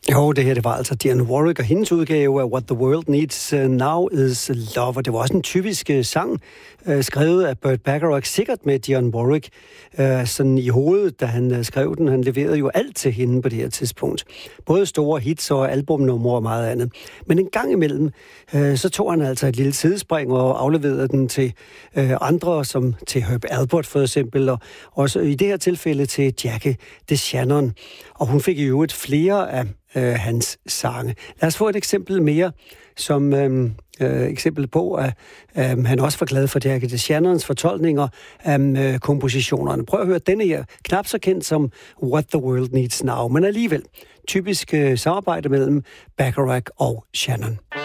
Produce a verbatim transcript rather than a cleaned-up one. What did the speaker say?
Jo, det her, det var altså Dionne Warwick og hendes udgave af What the World Needs Now is Love, og det var også en typisk uh, sang, uh, skrevet af Burt Bacharach, sikkert med Dionne Warwick uh, sådan i hovedet, da han uh, skrev den. Han leverede jo alt til hende på det her tidspunkt. Både store hits og albumnumre og meget andet. Men en gang imellem, uh, så tog han altså et lille sidespring og afleverede den til uh, andre, som til Herb Alpert for eksempel, og også i det her tilfælde til Jackie DeShannon. Og hun fik i øvrigt flere af Øh, hans sange. Lad os få et eksempel mere, som øh, øh, eksempel på, at øh, han også var glad for Jackie DeShannons fortolkninger af øh, kompositionerne. Prøv at høre denne her, knap så kendt som What the World Needs Now, men alligevel typisk øh, samarbejde mellem Bacharach og Shannon.